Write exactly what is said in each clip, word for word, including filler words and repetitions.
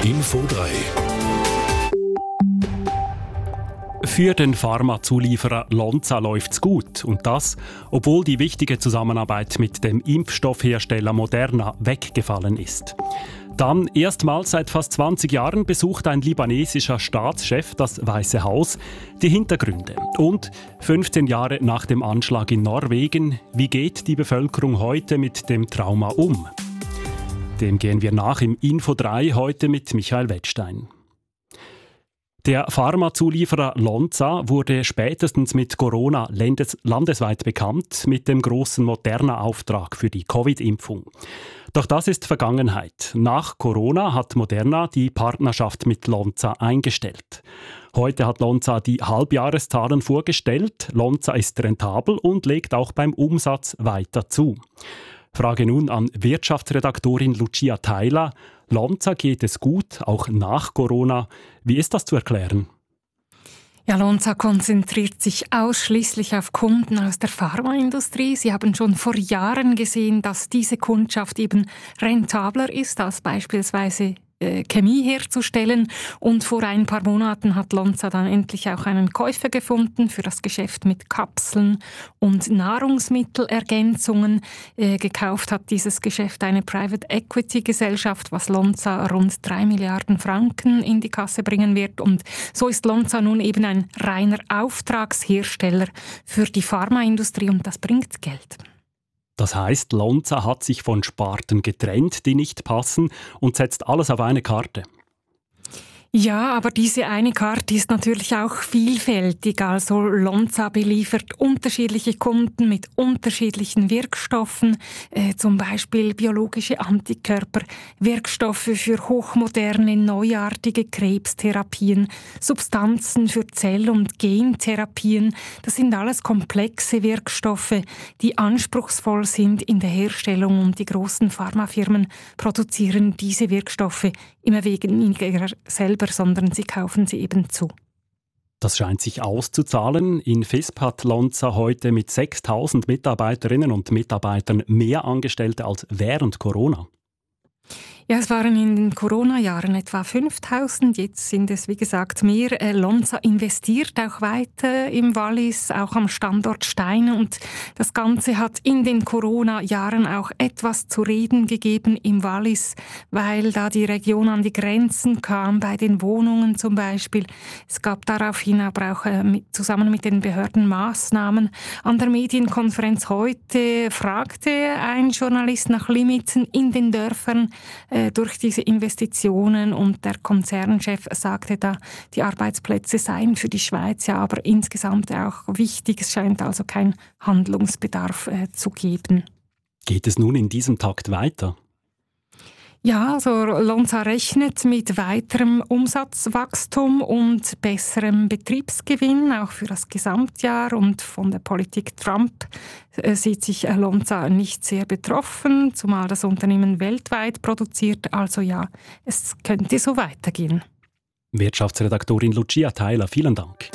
Info drei. Für den Pharmazulieferer Lonza läuft's gut. Und das, obwohl die wichtige Zusammenarbeit mit dem Impfstoffhersteller Moderna weggefallen ist. Dann, erstmals seit fast zwanzig Jahren, besucht ein libanesischer Staatschef das Weiße Haus. Die Hintergründe. Und fünfzehn Jahre nach dem Anschlag in Norwegen, wie geht die Bevölkerung heute mit dem Trauma um? Dem gehen wir nach im Info drei, heute mit Michael Wettstein. Der Pharmazulieferer Lonza wurde spätestens mit Corona landes- landesweit bekannt mit dem grossen Moderna-Auftrag für die Covid-Impfung. Doch das ist Vergangenheit. Nach Corona hat Moderna die Partnerschaft mit Lonza eingestellt. Heute hat Lonza die Halbjahreszahlen vorgestellt. Lonza ist rentabel und legt auch beim Umsatz weiter zu. Frage nun an Wirtschaftsredaktorin Lucia Theiler. Lonza geht es gut, auch nach Corona. Wie ist das zu erklären? Ja, Lonza konzentriert sich ausschließlich auf Kunden aus der Pharmaindustrie. Sie haben schon vor Jahren gesehen, dass diese Kundschaft eben rentabler ist als beispielsweise äh, Chemie herzustellen. Und vor ein paar Monaten hat Lonza dann endlich auch einen Käufer gefunden für das Geschäft mit Kapseln und Nahrungsmittelergänzungen. Äh, gekauft hat dieses Geschäft eine Private Equity Gesellschaft, was Lonza rund drei Milliarden Franken in die Kasse bringen wird. Und so ist Lonza nun eben ein reiner Auftragshersteller für die Pharmaindustrie und das bringt Geld. Das heisst, Lonza hat sich von Sparten getrennt, die nicht passen, und setzt alles auf eine Karte. Ja, aber diese eine Karte ist natürlich auch vielfältig. Also Lonza beliefert unterschiedliche Kunden mit unterschiedlichen Wirkstoffen, äh, zum Beispiel biologische Antikörper, Wirkstoffe für hochmoderne, neuartige Krebstherapien, Substanzen für Zell- und Gentherapien. Das sind alles komplexe Wirkstoffe, die anspruchsvoll sind in der Herstellung, und die großen Pharmafirmen produzieren diese Wirkstoffe immer weniger selber, sondern sie kaufen sie eben zu. Das scheint sich auszuzahlen. In F I S P hat Lonza heute mit sechstausend Mitarbeiterinnen und Mitarbeitern mehr Angestellte als während Corona. Ja, es waren in den Corona-Jahren etwa fünftausend, jetzt sind es wie gesagt mehr. Lonza investiert auch weiter im Wallis, auch am Standort Steine, und das Ganze hat in den Corona-Jahren auch etwas zu reden gegeben im Wallis, weil da die Region an die Grenzen kam, bei den Wohnungen zum Beispiel. Es gab daraufhin aber auch äh, mit, zusammen mit den Behörden Maßnahmen. An der Medienkonferenz heute fragte ein Journalist nach Limiten in den Dörfern durch diese Investitionen, und der Konzernchef sagte da, die Arbeitsplätze seien für die Schweiz ja aber insgesamt auch wichtig. Es scheint also kein Handlungsbedarf äh, zu geben. Geht es nun in diesem Takt weiter? Ja, also Lonza rechnet mit weiterem Umsatzwachstum und besserem Betriebsgewinn, auch für das Gesamtjahr. Und von der Politik Trump äh, sieht sich Lonza nicht sehr betroffen, zumal das Unternehmen weltweit produziert. Also ja, es könnte so weitergehen. Wirtschaftsredaktorin Lucia Theiler, vielen Dank.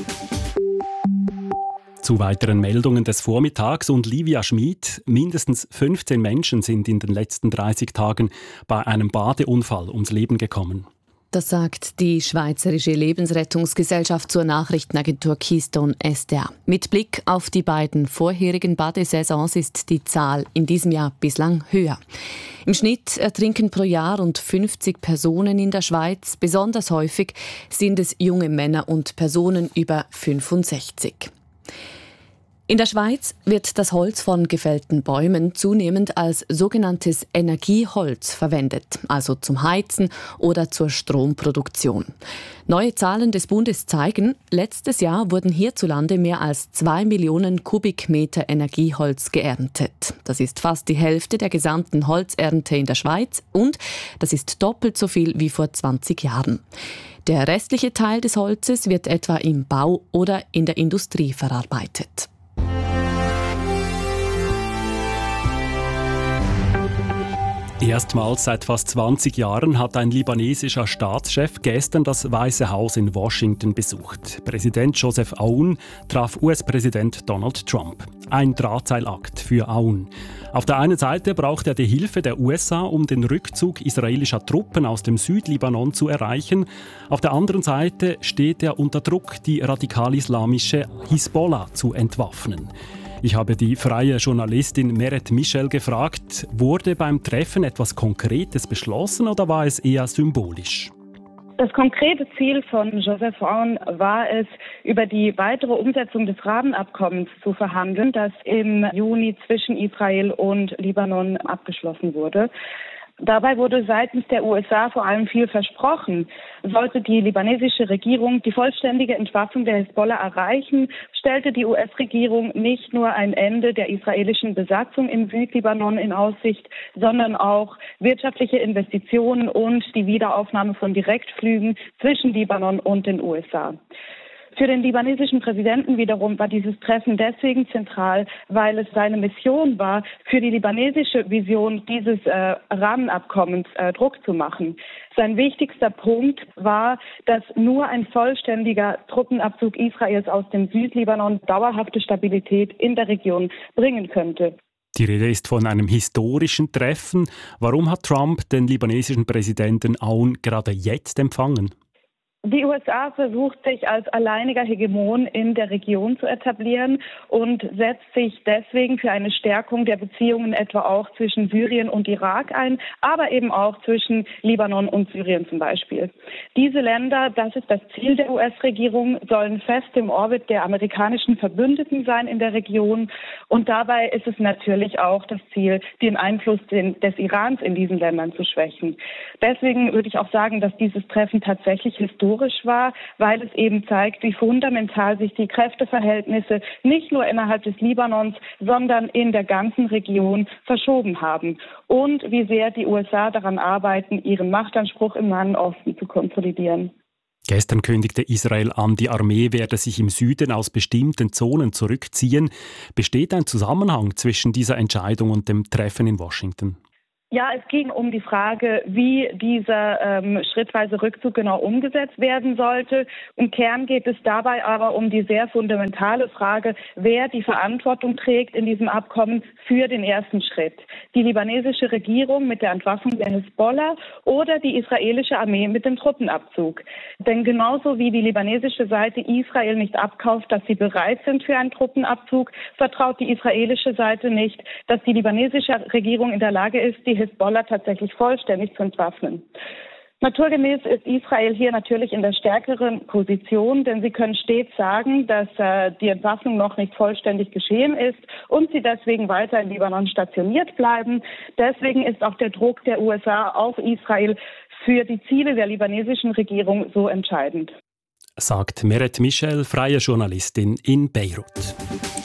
Zu weiteren Meldungen des Vormittags und Livia Schmid. Mindestens fünfzehn Menschen sind in den letzten dreißig Tagen bei einem Badeunfall ums Leben gekommen. Das sagt die Schweizerische Lebensrettungsgesellschaft zur Nachrichtenagentur Keystone S D A. Mit Blick auf die beiden vorherigen Badesaisons ist die Zahl in diesem Jahr bislang höher. Im Schnitt ertrinken pro Jahr rund fünfzig Personen in der Schweiz. Besonders häufig sind es junge Männer und Personen über fünfundsechzig. In der Schweiz wird das Holz von gefällten Bäumen zunehmend als sogenanntes Energieholz verwendet, also zum Heizen oder zur Stromproduktion. Neue Zahlen des Bundes zeigen, letztes Jahr wurden hierzulande mehr als zwei Millionen Kubikmeter Energieholz geerntet. Das ist fast die Hälfte der gesamten Holzernte in der Schweiz, und das ist doppelt so viel wie vor zwanzig Jahren. Der restliche Teil des Holzes wird etwa im Bau oder in der Industrie verarbeitet. Erstmals seit fast zwanzig Jahren hat ein libanesischer Staatschef gestern das Weiße Haus in Washington besucht. Präsident Joseph Aoun traf U S-Präsident Donald Trump. Ein Drahtseilakt für Aoun. Auf der einen Seite braucht er die Hilfe der U S A, um den Rückzug israelischer Truppen aus dem Südlibanon zu erreichen. Auf der anderen Seite steht er unter Druck, die radikal-islamische Hisbollah zu entwaffnen. Ich habe die freie Journalistin Meret Michel gefragt, wurde beim Treffen etwas Konkretes beschlossen oder war es eher symbolisch? Das konkrete Ziel von Joseph Aoun war es, über die weitere Umsetzung des Rahmenabkommens zu verhandeln, das im Juni zwischen Israel und Libanon abgeschlossen wurde. Dabei wurde seitens der U S A vor allem viel versprochen. Sollte die libanesische Regierung die vollständige Entwaffnung der Hisbollah erreichen, stellte die U S-Regierung nicht nur ein Ende der israelischen Besatzung im Südlibanon in Aussicht, sondern auch wirtschaftliche Investitionen und die Wiederaufnahme von Direktflügen zwischen Libanon und den U S A. Für den libanesischen Präsidenten wiederum war dieses Treffen deswegen zentral, weil es seine Mission war, für die libanesische Vision dieses äh, Rahmenabkommens äh, Druck zu machen. Sein wichtigster Punkt war, dass nur ein vollständiger Truppenabzug Israels aus dem Südlibanon dauerhafte Stabilität in der Region bringen könnte. Die Rede ist von einem historischen Treffen. Warum hat Trump den libanesischen Präsidenten Aoun gerade jetzt empfangen? Die U S A versucht sich als alleiniger Hegemon in der Region zu etablieren und setzt sich deswegen für eine Stärkung der Beziehungen etwa auch zwischen Syrien und Irak ein, aber eben auch zwischen Libanon und Syrien zum Beispiel. Diese Länder, das ist das Ziel der U S-Regierung, sollen fest im Orbit der amerikanischen Verbündeten sein in der Region. Und dabei ist es natürlich auch das Ziel, den Einfluss des Irans in diesen Ländern zu schwächen. Deswegen würde ich auch sagen, dass dieses Treffen tatsächlich historisch war, weil es eben zeigt, wie fundamental sich die Kräfteverhältnisse nicht nur innerhalb des Libanons, sondern in der ganzen Region verschoben haben und wie sehr die U S A daran arbeiten, ihren Machtanspruch im Nahen Osten zu konsolidieren. Gestern kündigte Israel an, die Armee werde sich im Süden aus bestimmten Zonen zurückziehen. Besteht ein Zusammenhang zwischen dieser Entscheidung und dem Treffen in Washington? Ja, es ging um die Frage, wie dieser ähm, schrittweise Rückzug genau umgesetzt werden sollte. Im Kern geht es dabei aber um die sehr fundamentale Frage, wer die Verantwortung trägt in diesem Abkommen für den ersten Schritt. Die libanesische Regierung mit der Entwaffnung der Hisbollah oder die israelische Armee mit dem Truppenabzug. Denn genauso wie die libanesische Seite Israel nicht abkauft, dass sie bereit sind für einen Truppenabzug, vertraut die israelische Seite nicht, dass die libanesische Regierung in der Lage ist, die Hisbollah tatsächlich vollständig zu entwaffnen. Naturgemäß ist Israel hier natürlich in der stärkeren Position, denn sie können stets sagen, dass äh, die Entwaffnung noch nicht vollständig geschehen ist und sie deswegen weiter in Libanon stationiert bleiben. Deswegen ist auch der Druck der U S A auf Israel für die Ziele der libanesischen Regierung so entscheidend. Sagt Meret Michel, freie Journalistin in Beirut.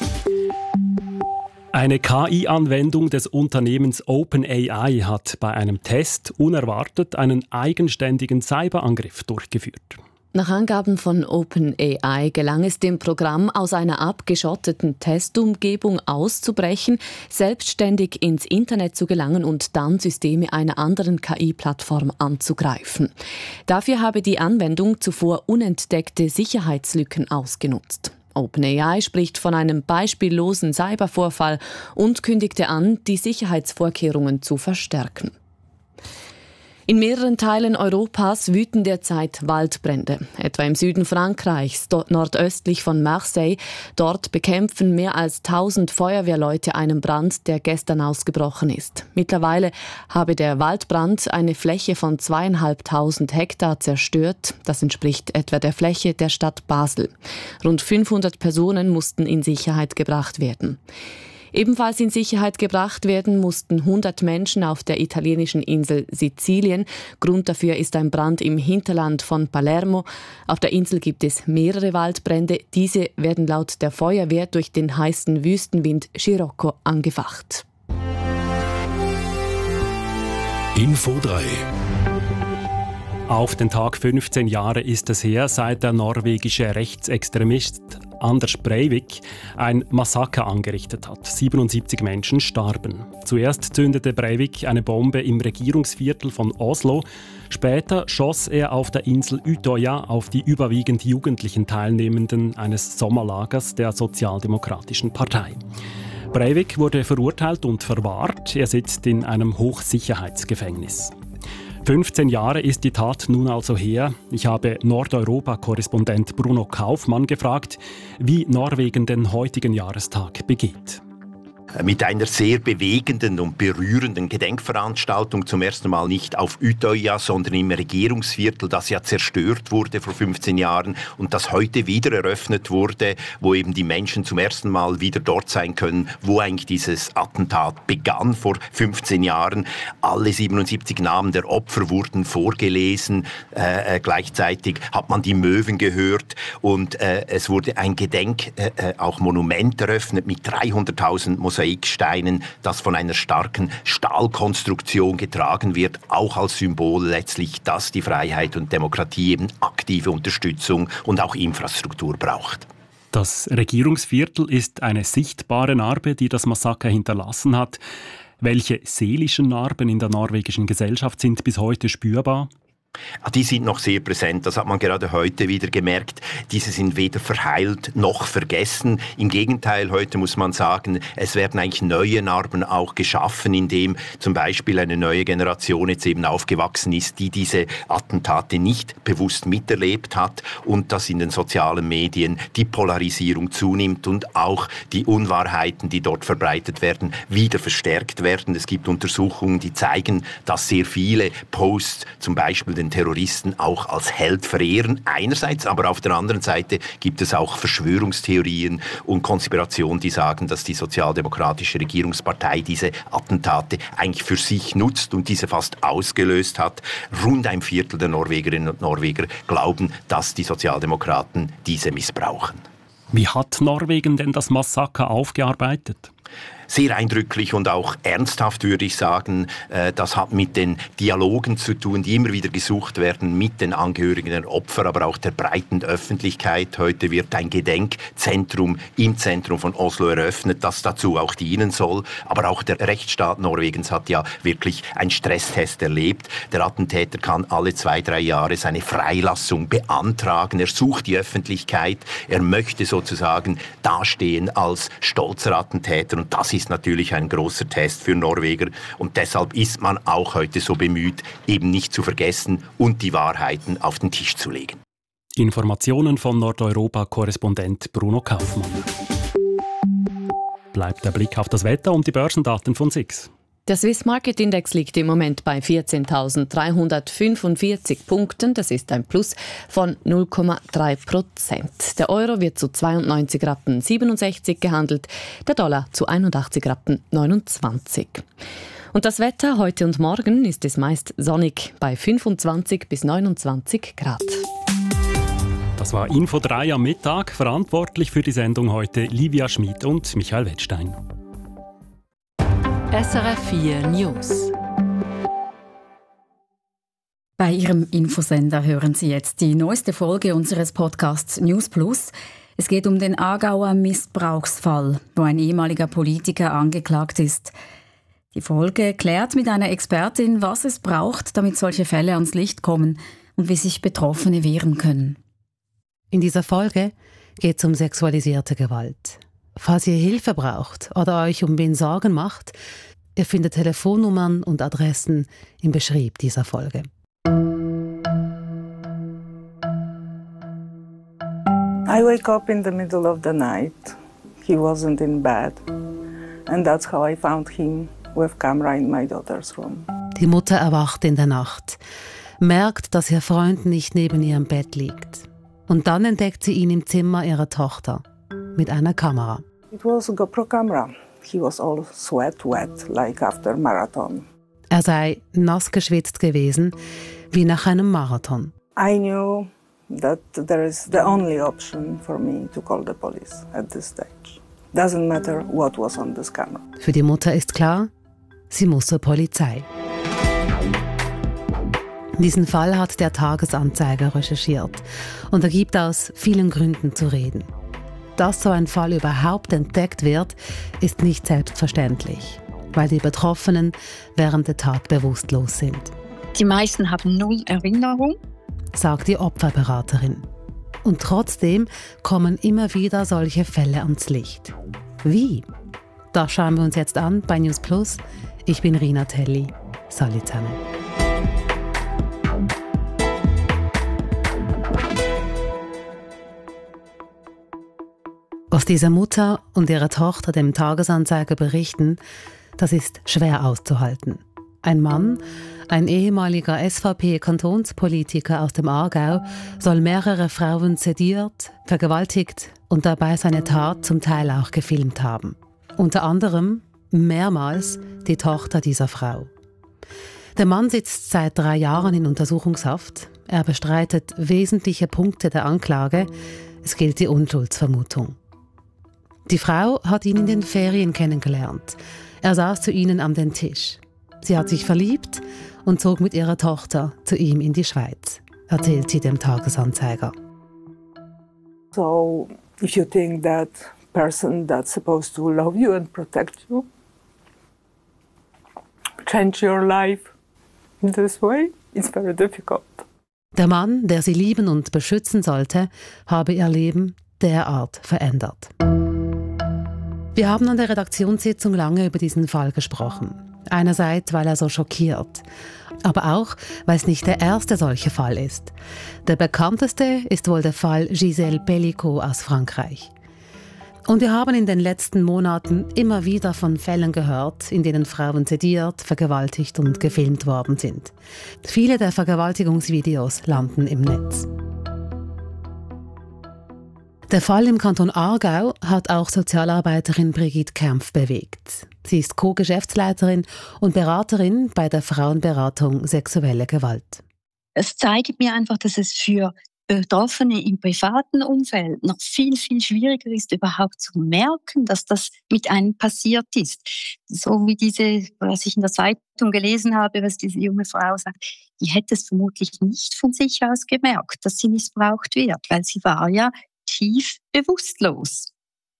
Eine K I-Anwendung des Unternehmens OpenAI hat bei einem Test unerwartet einen eigenständigen Cyberangriff durchgeführt. Nach Angaben von OpenAI gelang es dem Programm, aus einer abgeschotteten Testumgebung auszubrechen, selbstständig ins Internet zu gelangen und dann Systeme einer anderen K I-Plattform anzugreifen. Dafür habe die Anwendung zuvor unentdeckte Sicherheitslücken ausgenutzt. OpenAI spricht von einem beispiellosen Cybervorfall und kündigte an, die Sicherheitsvorkehrungen zu verstärken. In mehreren Teilen Europas wüten derzeit Waldbrände, etwa im Süden Frankreichs, dort nordöstlich von Marseille. Dort bekämpfen mehr als tausend Feuerwehrleute einen Brand, der gestern ausgebrochen ist. Mittlerweile habe der Waldbrand eine Fläche von zweieinhalbtausend Hektar zerstört. Das entspricht etwa der Fläche der Stadt Basel. Rund fünfhundert Personen mussten in Sicherheit gebracht werden. Ebenfalls in Sicherheit gebracht werden mussten hundert Menschen auf der italienischen Insel Sizilien. Grund dafür ist ein Brand im Hinterland von Palermo. Auf der Insel gibt es mehrere Waldbrände. Diese werden laut der Feuerwehr durch den heißen Wüstenwind Scirocco angefacht. Info drei. Auf den Tag fünfzehn Jahre ist es her, seit der norwegische Rechtsextremist Anders Breivik ein Massaker angerichtet hat. siebenundsiebzig Menschen starben. Zuerst zündete Breivik eine Bombe im Regierungsviertel von Oslo. Später schoss er auf der Insel Utøya auf die überwiegend jugendlichen Teilnehmenden eines Sommerlagers der Sozialdemokratischen Partei. Breivik wurde verurteilt und verwahrt. Er sitzt in einem Hochsicherheitsgefängnis. fünfzehn Jahre ist die Tat nun also her. Ich habe Nordeuropa-Korrespondent Bruno Kaufmann gefragt, wie Norwegen den heutigen Jahrestag begeht. Mit einer sehr bewegenden und berührenden Gedenkveranstaltung, zum ersten Mal nicht auf Utøya, sondern im Regierungsviertel, das ja zerstört wurde vor fünfzehn Jahren und das heute wieder eröffnet wurde, wo eben die Menschen zum ersten Mal wieder dort sein können, wo eigentlich dieses Attentat begann vor fünfzehn Jahren. Alle siebenundsiebzig Namen der Opfer wurden vorgelesen, äh, gleichzeitig hat man die Möwen gehört und äh, es wurde ein Gedenk, äh, auch Monument eröffnet mit dreihunderttausend Mosaiksteinen, das von einer starken Stahlkonstruktion getragen wird, auch als Symbol letztlich, dass die Freiheit und Demokratie eben aktive Unterstützung und auch Infrastruktur braucht. Das Regierungsviertel ist eine sichtbare Narbe, die das Massaker hinterlassen hat. Welche seelischen Narben in der norwegischen Gesellschaft sind bis heute spürbar? Die sind noch sehr präsent, das hat man gerade heute wieder gemerkt. Diese sind weder verheilt noch vergessen. Im Gegenteil, heute muss man sagen, es werden eigentlich neue Narben auch geschaffen, indem zum Beispiel eine neue Generation jetzt eben aufgewachsen ist, die diese Attentate nicht bewusst miterlebt hat und dass in den sozialen Medien die Polarisierung zunimmt und auch die Unwahrheiten, die dort verbreitet werden, wieder verstärkt werden. Es gibt Untersuchungen, die zeigen, dass sehr viele Posts zum Beispiel den Terroristen auch als Held verehren, einerseits, aber auf der anderen Seite gibt es auch Verschwörungstheorien und Konspirationen, die sagen, dass die sozialdemokratische Regierungspartei diese Attentate eigentlich für sich nutzt und diese fast ausgelöst hat. Rund ein Viertel der Norwegerinnen und Norweger glauben, dass die Sozialdemokraten diese missbrauchen. Wie hat Norwegen denn das Massaker aufgearbeitet? Sehr eindrücklich und auch ernsthaft, würde ich sagen. Das hat mit den Dialogen zu tun, die immer wieder gesucht werden mit den Angehörigen der Opfer, aber auch der breiten Öffentlichkeit. Heute wird ein Gedenkzentrum im Zentrum von Oslo eröffnet, das dazu auch dienen soll. Aber auch der Rechtsstaat Norwegens hat ja wirklich einen Stresstest erlebt. Der Attentäter kann alle zwei, drei Jahre seine Freilassung beantragen. Er sucht die Öffentlichkeit. Er möchte sozusagen dastehen als stolzer Attentäter und das ist ist natürlich ein großer Test für Norweger und deshalb ist man auch heute so bemüht, eben nicht zu vergessen und die Wahrheiten auf den Tisch zu legen. Informationen von Nordeuropa-Korrespondent Bruno Kaufmann. Bleibt der Blick auf das Wetter und die Börsendaten von S I X. Der Swiss Market Index liegt im Moment bei vierzehntausenddreihundertfünfundvierzig Punkten. Das ist ein Plus von null Komma drei Prozent. Der Euro wird zu zweiundneunzig Rappen siebenundsechzig gehandelt, der Dollar zu einundachtzig Rappen neunundzwanzig. Und das Wetter heute und morgen ist es meist sonnig bei fünfundzwanzig bis neunundzwanzig Grad. Das war Info drei am Mittag. Verantwortlich für die Sendung heute Livia Schmid und Michael Wettstein. S R F vier News. Bei Ihrem Infosender hören Sie jetzt die neueste Folge unseres Podcasts News Plus. Es geht um den Aargauer Missbrauchsfall, wo ein ehemaliger Politiker angeklagt ist. Die Folge klärt mit einer Expertin, was es braucht, damit solche Fälle ans Licht kommen und wie sich Betroffene wehren können. In dieser Folge geht es um sexualisierte Gewalt. Falls ihr Hilfe braucht oder euch um wen Sorgen macht, ihr findet Telefonnummern und Adressen im Beschrieb dieser Folge. I wake up in the middle of the night. He wasn't in bed. And that's how I found him with camera in my daughter's room. Die Mutter erwacht in der Nacht, merkt, dass ihr Freund nicht neben ihrem Bett liegt. Und dann entdeckt sie ihn im Zimmer ihrer Tochter mit einer Kamera. It was a GoPro camera. He was all sweat wet, like after marathon. Er sei nass geschwitzt gewesen, wie nach einem Marathon. I knew that there is the only option for me to call the police at this stage. Doesn't matter what was on this camera. Für die Mutter ist klar, sie muss zur Polizei. Diesen Fall hat der Tagesanzeiger recherchiert und er gibt aus vielen Gründen zu reden. Dass so ein Fall überhaupt entdeckt wird, ist nicht selbstverständlich, weil die Betroffenen während der Tat bewusstlos sind. Die meisten haben null Erinnerung, sagt die Opferberaterin. Und trotzdem kommen immer wieder solche Fälle ans Licht. Wie? Das schauen wir uns jetzt an bei News Plus. Ich bin Rina Telli. Salut zusammen. Was diese Mutter und ihre Tochter dem Tagesanzeiger berichten, das ist schwer auszuhalten. Ein Mann, ein ehemaliger S V P-Kantonspolitiker aus dem Aargau, soll mehrere Frauen sediert, vergewaltigt und dabei seine Tat zum Teil auch gefilmt haben. Unter anderem mehrmals die Tochter dieser Frau. Der Mann sitzt seit drei Jahren in Untersuchungshaft. Er bestreitet wesentliche Punkte der Anklage. Es gilt die Unschuldsvermutung. Die Frau hat ihn in den Ferien kennengelernt. Er saß zu ihnen an den Tisch. Sie hat sich verliebt und zog mit ihrer Tochter zu ihm in die Schweiz, erzählt sie dem Tagesanzeiger. So, if you think that person that's supposed to love you and protect you, change your life in this way, it's very difficult. Der Mann, der sie lieben und beschützen sollte, habe ihr Leben derart verändert. Wir haben an der Redaktionssitzung lange über diesen Fall gesprochen. Einerseits, weil er so schockiert, aber auch, weil es nicht der erste solche Fall ist. Der bekannteste ist wohl der Fall Gisèle Pelicot aus Frankreich. Und wir haben in den letzten Monaten immer wieder von Fällen gehört, in denen Frauen sediert, vergewaltigt und gefilmt worden sind. Viele der Vergewaltigungsvideos landen im Netz. Der Fall im Kanton Aargau hat auch Sozialarbeiterin Brigitte Kempf bewegt. Sie ist Co-Geschäftsleiterin und Beraterin bei der Frauenberatung Sexuelle Gewalt. Es zeigt mir einfach, dass es für Betroffene im privaten Umfeld noch viel, viel schwieriger ist, überhaupt zu merken, dass das mit einem passiert ist. So wie diese, was ich in der Zeitung gelesen habe, was diese junge Frau sagt, die hätte es vermutlich nicht von sich aus gemerkt, dass sie missbraucht wird, weil sie war ja tief bewusstlos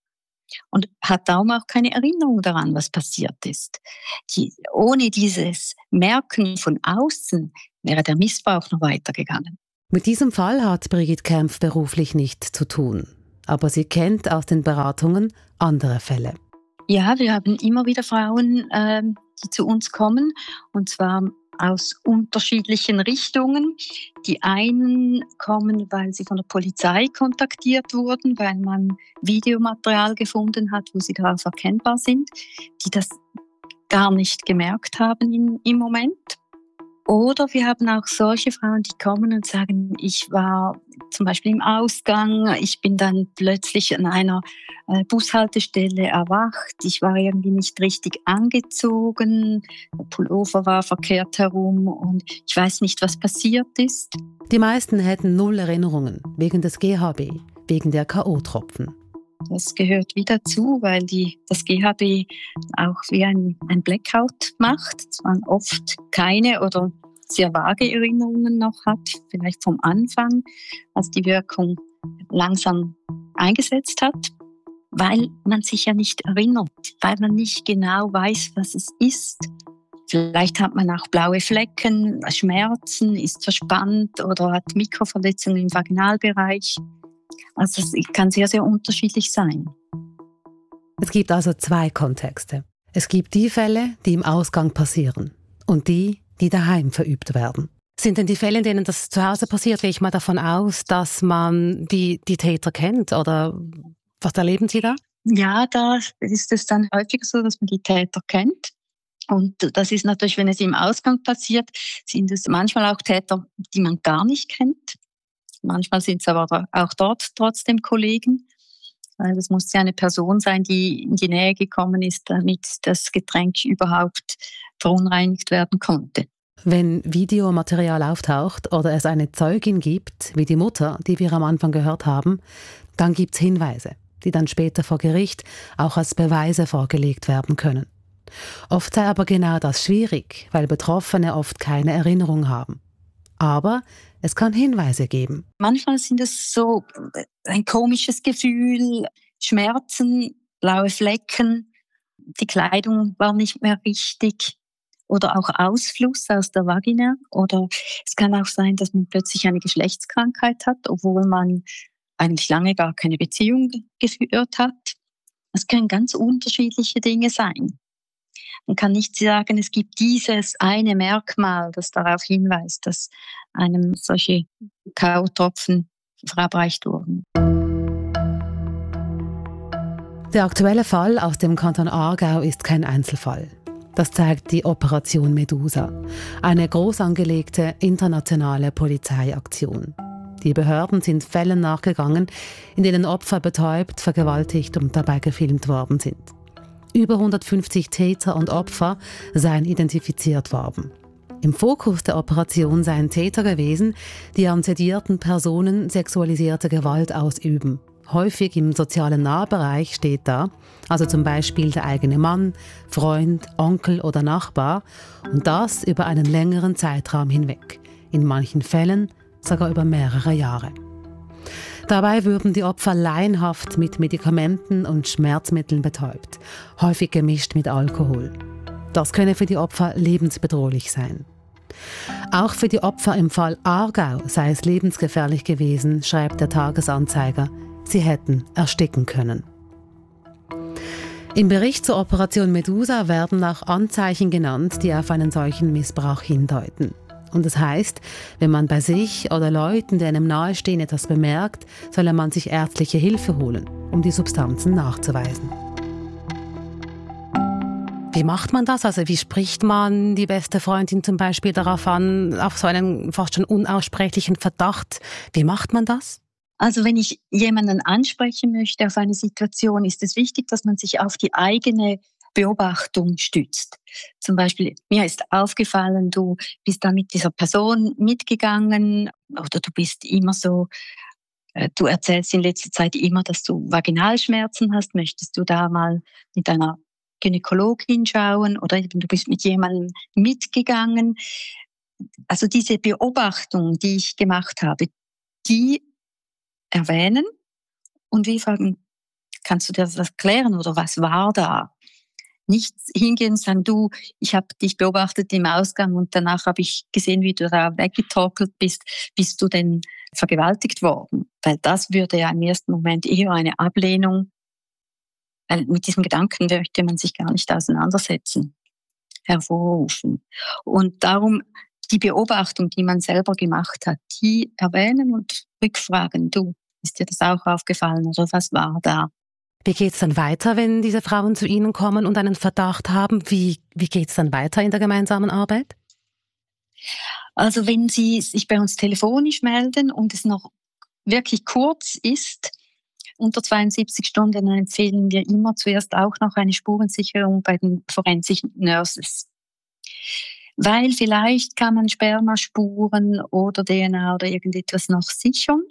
und hat darum auch keine Erinnerung daran, was passiert ist. Die, ohne dieses Merken von außen wäre der Missbrauch noch weitergegangen. Mit diesem Fall hat Brigitte Kempf beruflich nichts zu tun, aber sie kennt aus den Beratungen andere Fälle. Ja, wir haben immer wieder Frauen, äh, die zu uns kommen, und zwar aus unterschiedlichen Richtungen. Die einen kommen, weil sie von der Polizei kontaktiert wurden, weil man Videomaterial gefunden hat, wo sie darauf erkennbar sind, die das gar nicht gemerkt haben in, im Moment. Oder wir haben auch solche Frauen, die kommen und sagen, ich war zum Beispiel im Ausgang, ich bin dann plötzlich an einer äh, Bushaltestelle erwacht, ich war irgendwie nicht richtig angezogen, der Pullover war verkehrt herum und ich weiß nicht, was passiert ist. Die meisten hätten null Erinnerungen, wegen des G H B, wegen der K O-Tropfen. Das gehört wieder dazu, weil die, das G H B auch wie ein, ein Blackout macht. Es waren oft keine oder sehr vage Erinnerungen noch hat, vielleicht vom Anfang, als die Wirkung langsam eingesetzt hat, weil man sich ja nicht erinnert, weil man nicht genau weiß, was es ist. Vielleicht hat man auch blaue Flecken, Schmerzen, ist verspannt oder hat Mikroverletzungen im Vaginalbereich. Also es kann sehr, sehr unterschiedlich sein. Es gibt also zwei Kontexte. Es gibt die Fälle, die im Ausgang passieren und die, die daheim verübt werden. Sind denn die Fälle, in denen das zu Hause passiert, gehe ich mal davon aus, dass man die, die Täter kennt? Oder was erleben Sie da? Ja, da ist es dann häufiger so, dass man die Täter kennt. Und das ist natürlich, wenn es im Ausgang passiert, sind es manchmal auch Täter, die man gar nicht kennt. Manchmal sind es aber auch dort trotzdem Kollegen. Es muss ja eine Person sein, die in die Nähe gekommen ist, damit das Getränk überhaupt verunreinigt werden konnte. Wenn Videomaterial auftaucht oder es eine Zeugin gibt, wie die Mutter, die wir am Anfang gehört haben, dann gibt es Hinweise, die dann später vor Gericht auch als Beweise vorgelegt werden können. Oft sei aber genau das schwierig, weil Betroffene oft keine Erinnerung haben. Aber es kann Hinweise geben. Manchmal sind es so ein komisches Gefühl, Schmerzen, blaue Flecken, die Kleidung war nicht mehr richtig oder auch Ausfluss aus der Vagina. Oder es kann auch sein, dass man plötzlich eine Geschlechtskrankheit hat, obwohl man eigentlich lange gar keine Beziehung geführt hat. Es können ganz unterschiedliche Dinge sein. Man kann nicht sagen, es gibt dieses eine Merkmal, das darauf hinweist, dass einem solche K O-Tropfen verabreicht wurden. Der aktuelle Fall aus dem Kanton Aargau ist kein Einzelfall. Das zeigt die Operation Medusa, eine groß angelegte internationale Polizeiaktion. Die Behörden sind Fällen nachgegangen, in denen Opfer betäubt, vergewaltigt und dabei gefilmt worden sind. Über hundertfünfzig Täter und Opfer seien identifiziert worden. Im Fokus der Operation seien Täter gewesen, die an sedierten Personen sexualisierte Gewalt ausüben. Häufig im sozialen Nahbereich steht da, also zum Beispiel der eigene Mann, Freund, Onkel oder Nachbar, und das über einen längeren Zeitraum hinweg, in manchen Fällen sogar über mehrere Jahre. Dabei würden die Opfer laienhaft mit Medikamenten und Schmerzmitteln betäubt, häufig gemischt mit Alkohol. Das könne für die Opfer lebensbedrohlich sein. Auch für die Opfer im Fall Aargau sei es lebensgefährlich gewesen, schreibt der Tagesanzeiger. Sie hätten ersticken können. Im Bericht zur Operation Medusa werden auch Anzeichen genannt, die auf einen solchen Missbrauch hindeuten. Und das heißt, wenn man bei sich oder Leuten, die einem nahestehen, etwas bemerkt, solle man sich ärztliche Hilfe holen, um die Substanzen nachzuweisen. Wie macht man das? Also wie spricht man die beste Freundin zum Beispiel darauf an, auf so einen fast schon unaussprechlichen Verdacht? Wie macht man das? Also wenn ich jemanden ansprechen möchte auf eine Situation, ist es wichtig, dass man sich auf die eigene Beobachtung stützt. Zum Beispiel, mir ist aufgefallen, du bist da mit dieser Person mitgegangen oder du bist immer so, du erzählst in letzter Zeit immer, dass du Vaginalschmerzen hast. Möchtest du da mal mit einer Gynäkologin schauen oder eben du bist mit jemandem mitgegangen? Also diese Beobachtung, die ich gemacht habe, die erwähnen und wir fragen, kannst du dir das erklären oder was war da? Nicht hingehen und sagen, du, ich habe dich beobachtet im Ausgang und danach habe ich gesehen, wie du da weggetorkelt bist, bist du denn vergewaltigt worden? Weil das würde ja im ersten Moment eher eine Ablehnung, weil mit diesem Gedanken möchte man sich gar nicht auseinandersetzen, hervorrufen. Und darum die Beobachtung, die man selber gemacht hat, die erwähnen und rückfragen, du, ist dir das auch aufgefallen oder was war da? Wie geht es dann weiter, wenn diese Frauen zu Ihnen kommen und einen Verdacht haben? Wie, wie geht es dann weiter in der gemeinsamen Arbeit? Also wenn Sie sich bei uns telefonisch melden und es noch wirklich kurz ist, unter zweiundsiebzig Stunden, dann empfehlen wir immer zuerst auch noch eine Spurensicherung bei den Forensic Nurses. Weil vielleicht kann man Spermaspuren oder D N A oder irgendetwas noch sichern.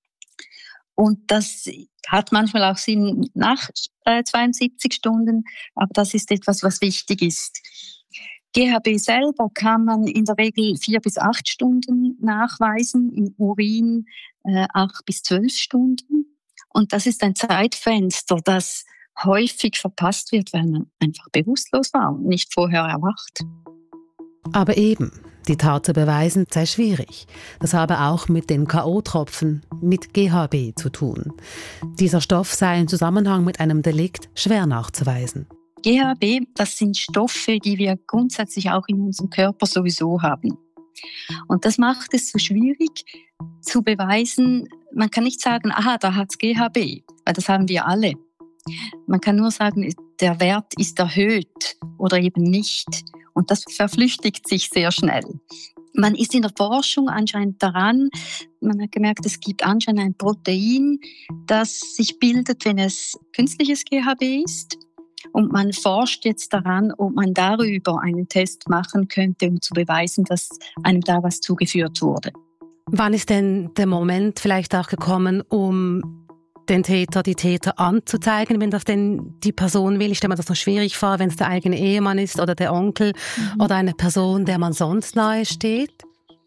Und das hat manchmal auch Sinn nach äh, zweiundsiebzig Stunden, aber das ist etwas, was wichtig ist. G H B selber kann man in der Regel vier bis acht Stunden nachweisen, im Urin äh, acht bis zwölf Stunden. Und das ist ein Zeitfenster, das häufig verpasst wird, weil man einfach bewusstlos war und nicht vorher erwacht. Aber eben, die Tat zu beweisen, sei schwierig. Das habe auch mit den K O-Tropfen, mit G H B zu tun. Dieser Stoff sei im Zusammenhang mit einem Delikt schwer nachzuweisen. G H B, das sind Stoffe, die wir grundsätzlich auch in unserem Körper sowieso haben. Und das macht es so schwierig zu beweisen. Man kann nicht sagen, aha, da hat es G H B, weil das haben wir alle. Man kann nur sagen, der Wert ist erhöht oder eben nicht. Und das verflüchtigt sich sehr schnell. Man ist in der Forschung anscheinend daran, man hat gemerkt, es gibt anscheinend ein Protein, das sich bildet, wenn es künstliches G H B ist. Und man forscht jetzt daran, ob man darüber einen Test machen könnte, um zu beweisen, dass einem da was zugeführt wurde. Wann ist denn der Moment vielleicht auch gekommen, um den Täter, die Täter anzuzeigen, wenn das denn die Person will? Ich stelle mir das noch schwierig vor, wenn es der eigene Ehemann ist oder der Onkel mhm. oder eine Person, der man sonst nahe steht.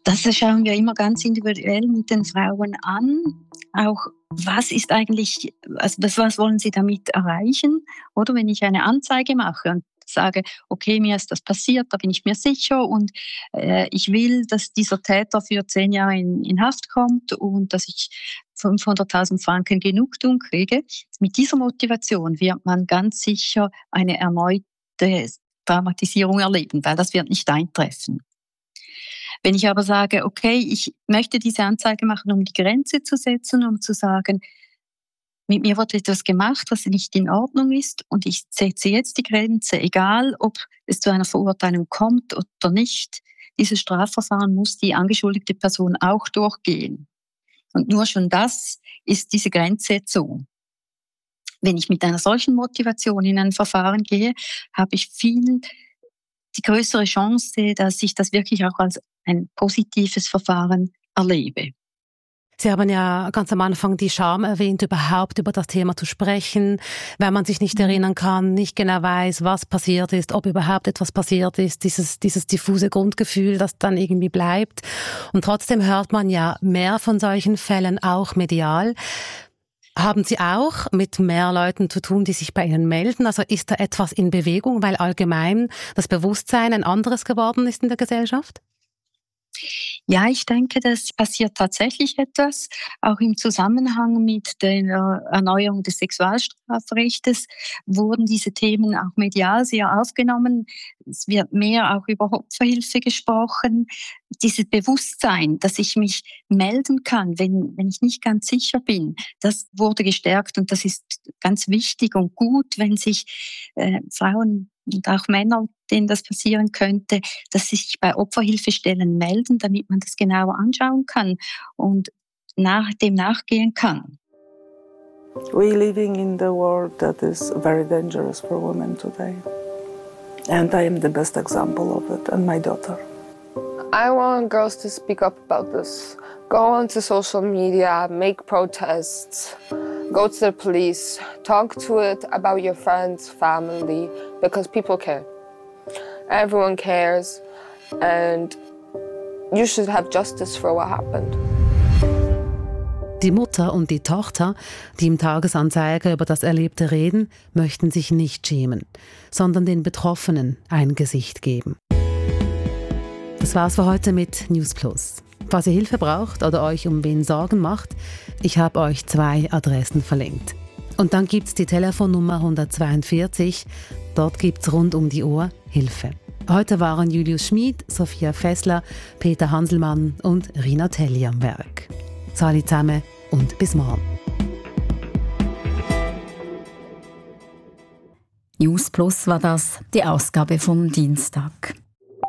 Das schauen wir immer ganz individuell mit den Frauen an. Auch was ist eigentlich, also was, was wollen sie damit erreichen? Oder wenn ich eine Anzeige mache und sage, okay, mir ist das passiert, da bin ich mir sicher und äh, ich will, dass dieser Täter für zehn Jahre in, in Haft kommt und dass ich fünfhunderttausend Franken Genugtuung kriege. Mit dieser Motivation wird man ganz sicher eine erneute Traumatisierung erleben, weil das wird nicht eintreffen. Wenn ich aber sage, okay, ich möchte diese Anzeige machen, um die Grenze zu setzen, um zu sagen, mit mir wurde etwas gemacht, was nicht in Ordnung ist und ich setze jetzt die Grenze, egal ob es zu einer Verurteilung kommt oder nicht. Dieses Strafverfahren muss die angeschuldigte Person auch durchgehen. Und nur schon das ist diese Grenzsetzung. Wenn ich mit einer solchen Motivation in ein Verfahren gehe, habe ich viel die größere Chance, dass ich das wirklich auch als ein positives Verfahren erlebe. Sie haben ja ganz am Anfang die Scham erwähnt, überhaupt über das Thema zu sprechen, wenn man sich nicht erinnern kann, nicht genau weiß, was passiert ist, ob überhaupt etwas passiert ist, dieses, dieses diffuse Grundgefühl, das dann irgendwie bleibt. Und trotzdem hört man ja mehr von solchen Fällen, auch medial. Haben Sie auch mit mehr Leuten zu tun, die sich bei Ihnen melden? Also ist da etwas in Bewegung, weil allgemein das Bewusstsein ein anderes geworden ist in der Gesellschaft? Ja, ich denke, das passiert tatsächlich etwas, auch im Zusammenhang mit der Erneuerung des Sexualstrafrechtes wurden diese Themen auch medial sehr aufgenommen. Es wird mehr auch über Opferhilfe gesprochen. Dieses Bewusstsein, dass ich mich melden kann, wenn, wenn ich nicht ganz sicher bin, das wurde gestärkt und das ist ganz wichtig und gut, wenn sich äh, Frauen und auch Männer, denen das passieren könnte, dass sie sich bei Opferhilfestellen melden, damit man das genauer anschauen kann und nach dem nachgehen kann. We're living in the world that is very dangerous for women today. And I am the best example of it, and my daughter. I want girls to speak up about this. Go onto social media, make protests, go to the police, talk to it about your friends, family, because people care. Everyone cares, and you should have justice for what happened. Die Mutter und die Tochter, die im Tagesanzeiger über das Erlebte reden, möchten sich nicht schämen, sondern den Betroffenen ein Gesicht geben. Das war's für heute mit News Plus. Falls ihr Hilfe braucht oder euch um wen Sorgen macht, ich habe euch zwei Adressen verlinkt. Und dann gibt's die Telefonnummer hundertzweiundvierzig, dort gibt's rund um die Uhr Hilfe. Heute waren Julius Schmid, Sophia Fessler, Peter Hanselmann und Rina Telli am Werk. Sali zusammen und bis morgen. News Plus war das, die Ausgabe vom Dienstag.